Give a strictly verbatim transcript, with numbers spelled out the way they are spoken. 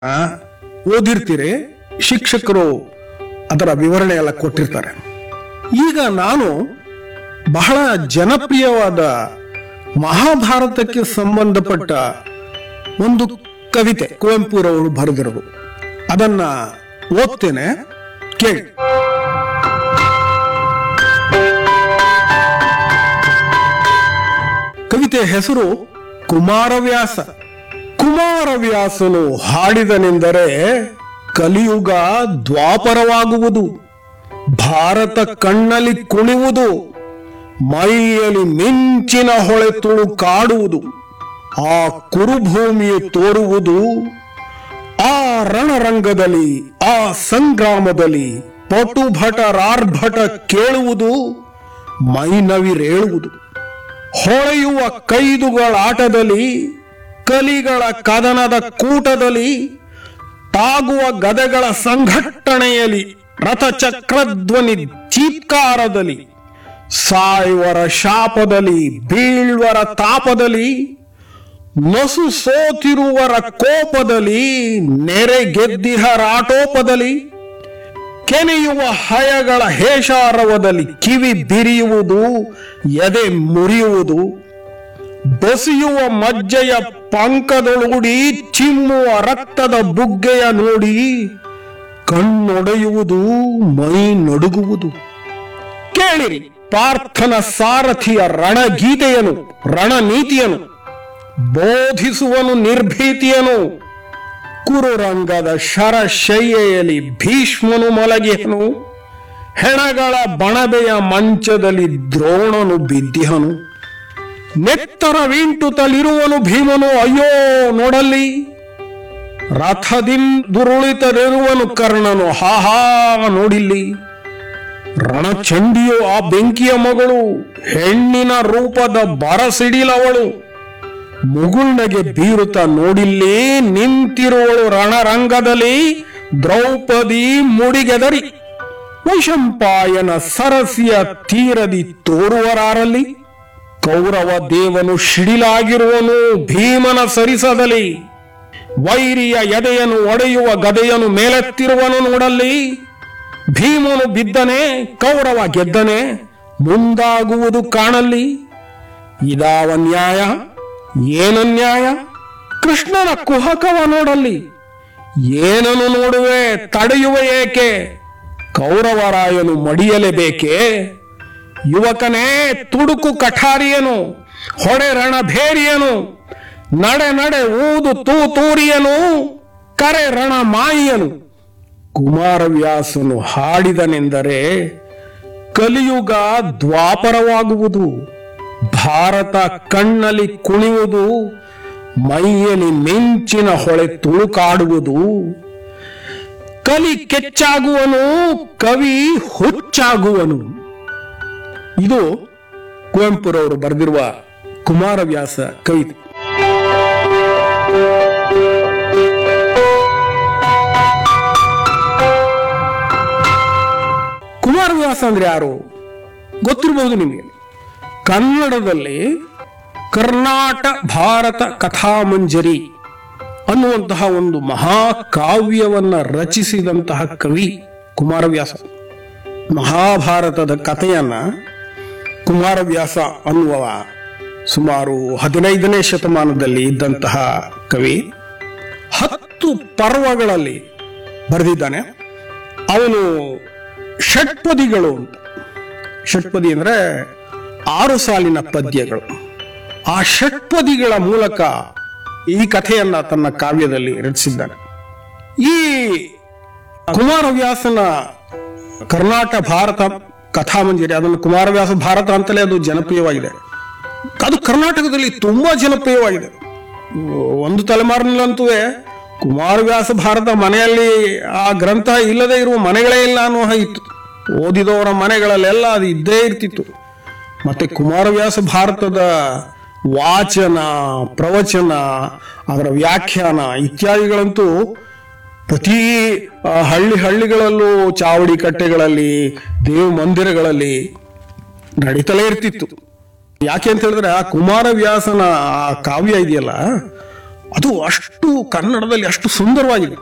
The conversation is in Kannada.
ಓದಿರ್ತೀರಿ, ಶಿಕ್ಷಕರು ಅದರ ವಿವರಣೆ ಎಲ್ಲ ಕೊಟ್ಟಿರ್ತಾರೆ. ಈಗ ನಾನು ಬಹಳ ಜನಪ್ರಿಯವಾದ ಮಹಾಭಾರತಕ್ಕೆ ಸಂಬಂಧಪಟ್ಟ ಒಂದು ಕವಿತೆ ಕುವೆಂಪುರವರು ಬರೆದಿರೋದು, ಅದನ್ನ ಓದ್ತೇನೆ, ಕೇಳಿ. ಕವಿತೆ ಹೆಸರು ಕುಮಾರವ್ಯಾಸ. ಕುಮಾರವ್ಯಾಸನು ಹಾಡಿದನೆಂದರೆ ಕಲಿಯುಗ ದ್ವಾಪರವಾಗುವುದು, ಭಾರತ ಕಣ್ಣಲ್ಲಿ ಕುಣಿಯುವುದು, ಮೈಯಲ್ಲಿ ಮಿಂಚಿನ ಹೊಳೆ ತುಳುಕಾಡುವುದು, ಆ ಕುರುಭೂಮಿಯು ತೋರುವುದು, ಆ ರಣರಂಗದಲ್ಲಿ ಆ ಸಂಗ್ರಾಮದಲ್ಲಿ ಪಟುಭಟರಾರ್ಭಟ ಕೇಳುವುದು, ಮೈನವಿರೇಳುವುದು. ಹೊಳೆಯುವ ಕೈದುಗಳ ಆಟದಲ್ಲಿ, ಕಲಿಗಳ ಕದನದ ಕೂಟದಲ್ಲಿ, ತಾಗುವ ಗದೆಗಳ ಸಂಘಟನೆಯಲ್ಲಿ, ರಥಚಕ್ರಧ್ವನಿ ಚೀತ್ಕಾರದಲ್ಲಿ, ಸಾಯುವರ ಶಾಪದಲ್ಲಿ, ಬೀಳ್ವರ ತಾಪದಲ್ಲಿ, ನಸು ಸೋತಿರುವರ ಕೋಪದಲ್ಲಿ, ನೆರೆ ಗೆದ್ದಿಹರಾಟೋಪದಲ್ಲಿ, ಕೆನೆಯುವ ಹಯಗಳ ಹೇಷಾರವದಲ್ಲಿ ಕಿವಿ ಬಿರಿಯುವುದು, ಎದೆ ಮುರಿಯುವುದು, ಬಸಿಯುವ ಮಜ್ಜೆಯ ಪಂಕದೊಳಗೂಡಿ ಚಿಮ್ಮುವ ರಕ್ತದ ಬುಗ್ಗೆಯ ನೋಡಿ ಕಣ್ಣೊಡೆಯುವುದು, ಮೈ ನಡುಗುವುದು. ಕೇಳಿರಿ ಪಾರ್ಥನ ಸಾರಥಿಯ ರಣಗೀತೆಯನು, ರಣನೀತಿಯನು, ಬೋಧಿಸುವನು ನಿರ್ಭೀತಿಯನು. ಕುರುರಂಗದ ಶರಶಯ್ಯೆಯಲ್ಲಿ ಭೀಷ್ಮನು ಮಲಗಿಹನು, ಹೆಣಗಳ ಬಣಬೆಯ ಮಂಚದಲ್ಲಿ ದ್ರೋಣನು ಬಿದ್ದಿಹನು. ನೆತ್ತರವಿಂಟುತ್ತಲಿರುವನು ಭೀಮನು, ಅಯ್ಯೋ ನೋಡಲ್ಲಿ. ರಥದಿಂದುರುಳಿತರಿರುವನು ಕರ್ಣನು, ಹಾಹಾ ನೋಡಿಲ್ಲಿ. ರಣಚಂಡಿಯು ಆ ಬೆಂಕಿಯ ಮಗಳು, ಹೆಣ್ಣಿನ ರೂಪದ ಬರಸಿಡಿಲವಳು. ಮುಗುಳ್ನಗೆ ಬೀರುತ್ತ ನೋಡಿಲ್ಲಿ, ನಿಂತಿರುವಳು ರಣರಂಗದಲ್ಲಿ ದ್ರೌಪದಿ ಮುಡಿಗೆದರಿ. ವೈಶಂಪಾಯನ ಸರಸಿಯ ತೀರದಿ ತೋರುವರಾರಲ್ಲಿ, ಕೌರವ ದೇವನು ಶಿಡಿಲಾಗಿರುವನು ಭೀಮನ ಸರಿಸದಲ್ಲಿ. ವೈರಿಯ ಎದೆಯನ್ನು ಒಡೆಯುವ ಗದೆಯನ್ನು ಮೇಲೆತ್ತಿರುವನು ನೋಡಲ್ಲಿ. ಭೀಮನು ಬಿದ್ದನೆ, ಕೌರವ ಗೆದ್ದನೆ, ಮುಂದಾಗುವುದು ಕಾಣಲ್ಲಿ. ಇದಾವ ನ್ಯಾಯ, ಏನನ್ಯಾಯ? ಕೃಷ್ಣನ ಕುಹಕವ ನೋಡಲ್ಲಿ. ಏನನ್ನು ನೋಡುವೆ, ತಡೆಯುವೆ ಏಕೆ? ಕೌರವರಾಯನು ಮಡಿಯಲೇಬೇಕೆ? ಯುವಕನೇ ತುಡುಕು ಕಠಾರಿಯನು, ಹೊಡೆ ರಣಭೇರಿಯನು, ನಡೆ ನಡೆ ಊದು ತೂ ತೂರಿಯನು, ಕರೆ ರಣ ಮಾಯಿಯನು. ಕುಮಾರವ್ಯಾಸನು ಹಾಡಿದನೆಂದರೆ ಕಲಿಯುಗ ದ್ವಾಪರವಾಗುವುದು, ಭಾರತ ಕಣ್ಣಲ್ಲಿ ಕುಣಿಯುವುದು, ಮೈಯಲ್ಲಿ ಮಿಂಚಿನ ಹೊಳೆ ತುಳುಕಾಡುವುದು. ಕಲಿ ಕೆಚ್ಚಾಗುವನು, ಕವಿ ಹುಚ್ಚಾಗುವನು. ಇದು ಕುವೆಂಪುರವರು ಬರೆದಿರುವ ಕುಮಾರವ್ಯಾಸ ಕವಿತೆ. ಕುಮಾರವ್ಯಾಸ ಅಂದ್ರೆ ಯಾರು ಗೊತ್ತಿರಬಹುದು ನಿಮಗೆ. ಕನ್ನಡದಲ್ಲಿ ಕರ್ನಾಟ ಭಾರತ ಕಥಾಮಂಜರಿ ಅನ್ನುವಂತಹ ಒಂದು ಮಹಾಕಾವ್ಯವನ್ನ ರಚಿಸಿದಂತಹ ಕವಿ ಕುಮಾರವ್ಯಾಸ. ಮಹಾಭಾರತದ ಕಥೆಯನ್ನ ಕುಮಾರವ್ಯಾಸ ಅನ್ನುವ ಸುಮಾರು ಹದಿನೈದನೇ ಶತಮಾನದಲ್ಲಿ ಇದ್ದಂತಹ ಕವಿ ಹತ್ತು ಪರ್ವಗಳಲ್ಲಿ ಬರೆದಿದ್ದಾನೆ. ಅವನು ಷಟ್ಪದಿಗಳು ಅಂತ, ಷಟ್ಪದಿ ಅಂದ್ರೆ ಆರು ಸಾಲಿನ ಪದ್ಯಗಳು. ಆ ಷಟ್ಪದಿಗಳ ಮೂಲಕ ಈ ಕಥೆಯನ್ನ ತನ್ನ ಕಾವ್ಯದಲ್ಲಿ ರಚಿಸಿದ್ದಾನೆ. ಈ ಕುಮಾರವ್ಯಾಸನ ಕರ್ನಾಟ ಭಾರತ ಕಥಾಮಂಜರಿ, ಅದನ್ನು ಕುಮಾರವ್ಯಾಸ ಭಾರತ ಅಂತಲೇ ಅದು ಜನಪ್ರಿಯವಾಗಿದೆ. ಅದು ಕರ್ನಾಟಕದಲ್ಲಿ ತುಂಬಾ ಜನಪ್ರಿಯವಾಗಿದೆ. ಒಂದು ತಲೆಮಾರಿನಲ್ಲಂತೂ ಕುಮಾರವ್ಯಾಸ ಭಾರತ ಮನೆಯಲ್ಲಿ ಆ ಗ್ರಂಥ ಇಲ್ಲದೆ ಇರುವ ಮನೆಗಳೇ ಇಲ್ಲ ಅನ್ನೋ ಇತ್ತು. ಓದಿದವರ ಮನೆಗಳಲ್ಲೆಲ್ಲ ಅದು ಇದ್ದೇ ಇರ್ತಿತ್ತು. ಮತ್ತೆ ಕುಮಾರವ್ಯಾಸ ಭಾರತದ ವಾಚನ, ಪ್ರವಚನ, ಅದರ ವ್ಯಾಖ್ಯಾನ ಇತ್ಯಾದಿಗಳಂತೂ ಪ್ರತಿ ಹಳ್ಳಿ ಹಳ್ಳಿಗಳಲ್ಲೂ, ಚಾವಡಿ ಕಟ್ಟೆಗಳಲ್ಲಿ, ದೇವ ಮಂದಿರಗಳಲ್ಲಿ ನಡೀತಲೇ ಇರ್ತಿತ್ತು. ಯಾಕೆ ಅಂತ ಹೇಳಿದ್ರೆ ಆ ಕುಮಾರವ್ಯಾಸನ ಆ ಕಾವ್ಯ ಇದೆಯಲ್ಲ, ಅದು ಅಷ್ಟು ಕನ್ನಡದಲ್ಲಿ ಅಷ್ಟು ಸುಂದರವಾಗಿದೆ.